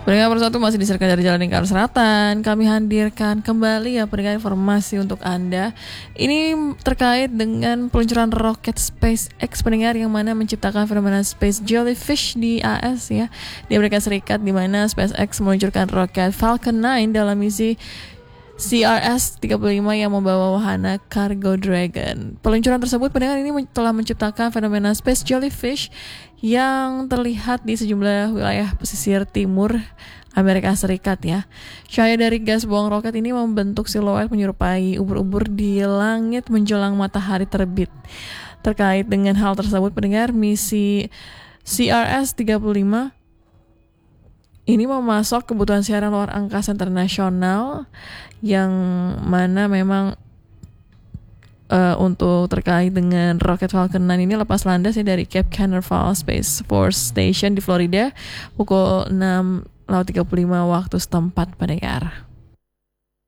Pendengar persatu masih diserahkan dari Jalan Lingkar Selatan. Kami hadirkan kembali ya pendengar informasi untuk Anda. Ini terkait dengan peluncuran roket SpaceX pendengar yang mana menciptakan fenomena space jellyfish di AS ya, di Amerika Serikat, di mana SpaceX meluncurkan roket Falcon 9 dalam misi CRS-35 yang membawa wahana Cargo Dragon. Peluncuran tersebut pendengar ini telah menciptakan fenomena space jellyfish yang terlihat di sejumlah wilayah pesisir timur Amerika Serikat ya. Cahaya dari gas buang roket ini membentuk siluet menyerupai ubur-ubur di langit menjelang matahari terbit. Terkait dengan hal tersebut pendengar, misi CRS-35 ini memasok kebutuhan siaran luar angkasa internasional yang mana memang untuk terkait dengan roket Falcon 9 ini lepas landas ya dari Cape Canaveral Space Force Station di Florida pukul 6.35 waktu setempat pendengar.